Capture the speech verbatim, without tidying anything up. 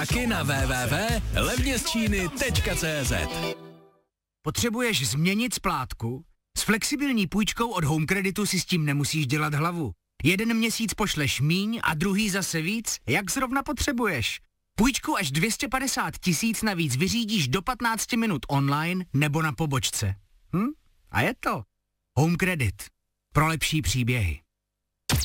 Taky na w w w tečka levně z číny tečka cé zet. Potřebuješ změnit splátku? S flexibilní půjčkou od Home Creditu si s tím nemusíš dělat hlavu. Jeden měsíc pošleš míň a druhý zase víc, jak zrovna potřebuješ. Půjčku až dvě stě padesát tisíc navíc vyřídíš do patnáct minut online nebo na pobočce. Hm? A je to Home Credit. Pro lepší příběhy.